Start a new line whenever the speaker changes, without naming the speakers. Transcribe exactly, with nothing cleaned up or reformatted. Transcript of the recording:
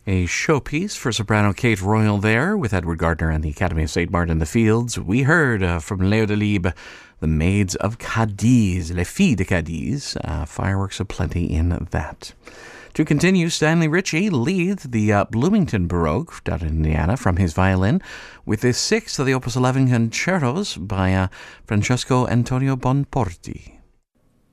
A showpiece for soprano Kate Royal there, with Edward Gardner and the Academy of Saint Martin in the Fields. We heard uh, from Léo Delibes, The Maids of Cadiz, Les Filles de Cadiz. Uh, fireworks aplenty in that. To continue, Stanley Ritchie leads the uh, Bloomington Baroque down in Indiana from his violin with the sixth of the Opus eleven concertos by uh, Francesco Antonio Bonporti.